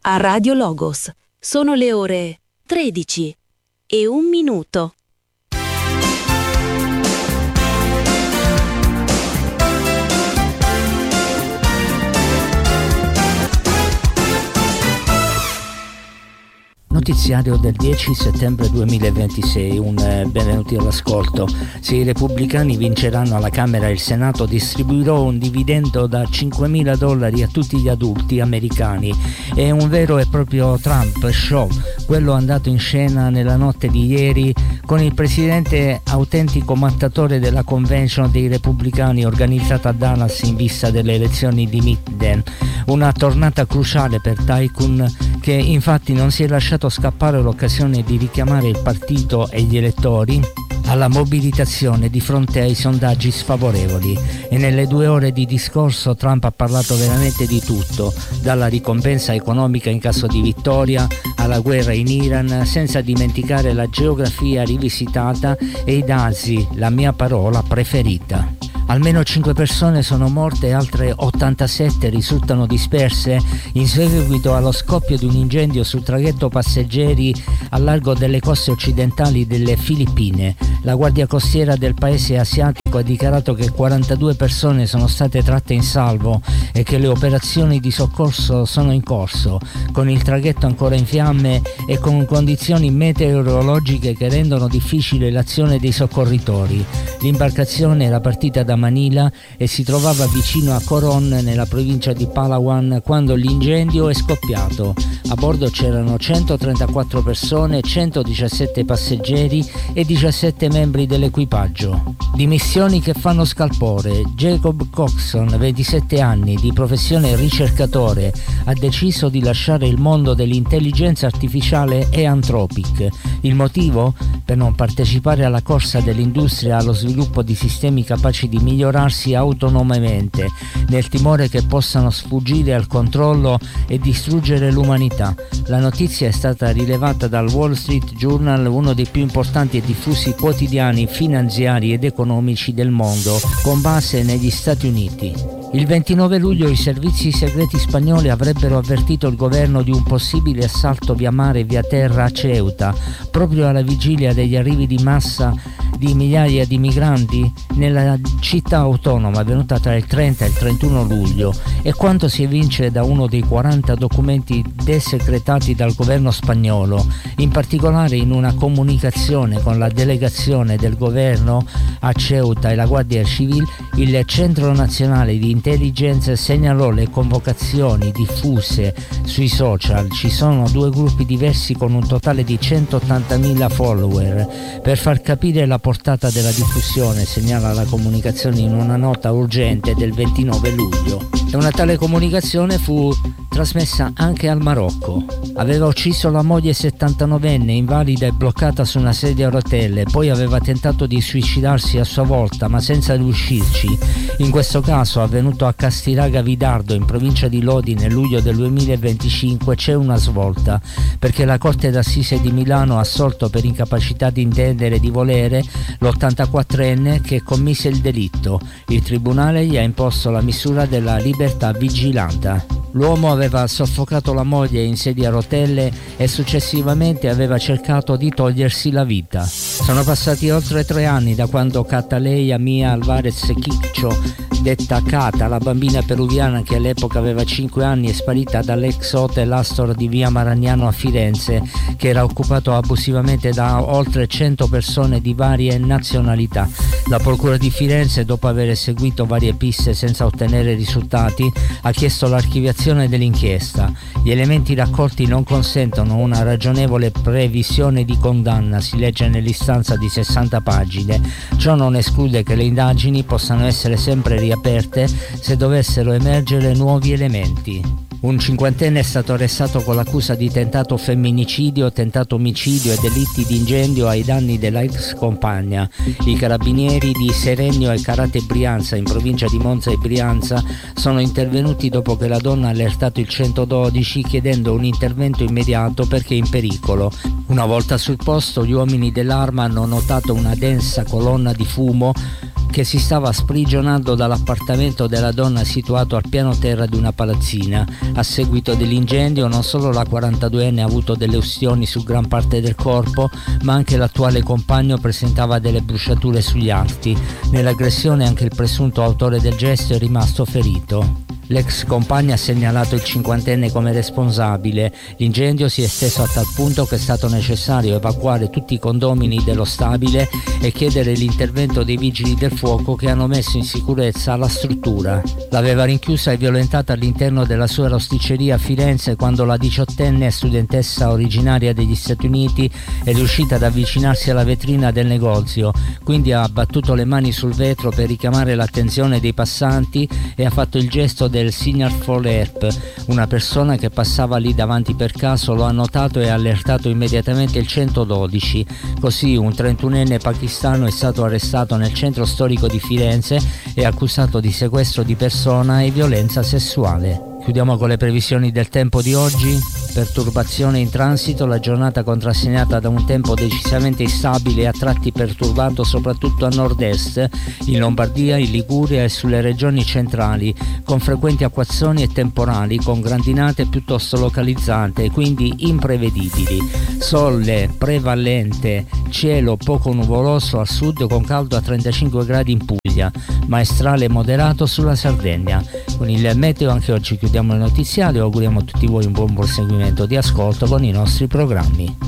a Radio Logos. Sono le ore 13:01. Notiziario del 10 settembre 2026, benvenuti all'ascolto. Se i repubblicani vinceranno alla Camera e il Senato, distribuirò un dividendo da $5.000 a tutti gli adulti americani. È un vero e proprio Trump show, quello andato in scena nella notte di ieri con il presidente autentico mattatore della convention dei repubblicani organizzata a Dallas in vista delle elezioni di Midterm. Una tornata cruciale per Tycoon, che infatti non si è lasciato scappare l'occasione di richiamare il partito e gli elettori alla mobilitazione di fronte ai sondaggi sfavorevoli. E nelle 2 ore di discorso Trump ha parlato veramente di tutto, dalla ricompensa economica in caso di vittoria alla guerra in Iran, senza dimenticare la geografia rivisitata e i dazi, la mia parola preferita. Almeno 5 persone sono morte e altre 87 risultano disperse in seguito allo scoppio di un incendio sul traghetto passeggeri al largo delle coste occidentali delle Filippine. La Guardia Costiera del paese asiatico ha dichiarato che 42 persone sono state tratte in salvo e che le operazioni di soccorso sono in corso, con il traghetto ancora in fiamme e con condizioni meteorologiche che rendono difficile l'azione dei soccorritori. L'imbarcazione era partita da Manila e si trovava vicino a Coron, nella provincia di Palawan, quando l'incendio è scoppiato. A bordo c'erano 134 persone, 117 passeggeri e 17 membri dell'equipaggio. Dimissioni che fanno scalpore. Jacob Coxon, 27 anni, di professione ricercatore, ha deciso di lasciare il mondo dell'intelligenza artificiale e Anthropic. Il motivo? Per non partecipare alla corsa dell'industria allo sviluppo di sistemi capaci di migliorarsi autonomamente, nel timore che possano sfuggire al controllo e distruggere l'umanità. La notizia è stata rilevata dal Wall Street Journal, uno dei più importanti e diffusi quotidiani finanziari ed economici del mondo, con base negli Stati Uniti. Il 29 luglio i servizi segreti spagnoli avrebbero avvertito il governo di un possibile assalto via mare e via terra a Ceuta, proprio alla vigilia degli arrivi di massa di migliaia di migranti nella città autonoma avvenuta tra il 30 e il 31 luglio. E quanto si evince da uno dei 40 documenti desecretati dal governo spagnolo, in particolare in una comunicazione con la delegazione del governo a Ceuta e la Guardia Civile, il Centro Nazionale di Intelligence segnalò le convocazioni diffuse sui social. Ci sono 2 gruppi diversi con un totale di 180.000 follower. Per far capire la portata della diffusione, segnala la comunicazione in una nota urgente del 29 luglio. E una tale comunicazione fu trasmessa anche al Marocco. Aveva ucciso la moglie 79enne, invalida e bloccata su una sedia a rotelle, poi aveva tentato di suicidarsi a sua volta, ma senza riuscirci. In questo caso, avvenuto a Castiraga Vidardo, in provincia di Lodi, nel luglio del 2025, c'è una svolta, perché la Corte d'Assise di Milano ha assolto per incapacità di intendere e di volere l'84enne che commise il delitto. Il tribunale gli ha imposto la misura della libertà vigilata. L'uomo aveva soffocato la moglie in sedia a rotelle e successivamente aveva cercato di togliersi la vita. Sono passati oltre 3 anni da quando Cataleya Mia Alvarez Quicho, detta Cata, la bambina peruviana che all'epoca aveva 5 anni, è sparita dall'ex hotel Astor di via Maragnano a Firenze, che era occupato abusivamente da oltre 100 persone di varie nazionalità. La procura di Firenze, dopo aver eseguito varie piste senza ottenere risultati, ha chiesto l'archiviazione dell'inchiesta. Gli elementi raccolti non consentono una ragionevole previsione di condanna, si legge nell'istanza di 60 pagine. Ciò non esclude che le indagini possano essere sempre riaperte se dovessero emergere nuovi elementi. Un 50enne è stato arrestato con l'accusa di tentato femminicidio, tentato omicidio e delitti di incendio ai danni della ex compagna. I carabinieri di Serenio e Carate Brianza, in provincia di Monza e Brianza, sono intervenuti dopo che la donna ha allertato il 112 chiedendo un intervento immediato perché in pericolo. Una volta sul posto, gli uomini dell'Arma hanno notato una densa colonna di fumo che si stava sprigionando dall'appartamento della donna situato al piano terra di una palazzina. A seguito dell'incendio non solo la 42enne ha avuto delle ustioni su gran parte del corpo, ma anche l'attuale compagno presentava delle bruciature sugli arti. Nell'aggressione anche il presunto autore del gesto è rimasto ferito. L'ex compagna ha segnalato il 50enne come responsabile. L'incendio si è esteso a tal punto che è stato necessario evacuare tutti i condomini dello stabile e chiedere l'intervento dei vigili del fuoco che hanno messo in sicurezza la struttura. L'aveva rinchiusa e violentata all'interno della sua rosticceria a Firenze quando la 18enne studentessa originaria degli Stati Uniti è riuscita ad avvicinarsi alla vetrina del negozio, quindi ha battuto le mani sul vetro per richiamare l'attenzione dei passanti e ha fatto il gesto del Signal for Help. Una persona che passava lì davanti per caso lo ha notato e ha allertato immediatamente il 112. Così un 31enne pakistano è stato arrestato nel centro storico di Firenze e accusato di sequestro di persona e violenza sessuale. Chiudiamo con le previsioni del tempo di oggi. Perturbazione in transito, la giornata contrassegnata da un tempo decisamente instabile e a tratti perturbato soprattutto a nord-est, in Lombardia, in Liguria e sulle regioni centrali, con frequenti acquazzoni e temporali, con grandinate piuttosto localizzate, quindi imprevedibili. Sole prevalente, cielo poco nuvoloso al sud con caldo a 35 gradi in Puglia, maestrale moderato sulla Sardegna. Con il meteo anche oggi chiudiamo il notiziario e auguriamo a tutti voi un buon proseguimento di ascolto con i nostri programmi.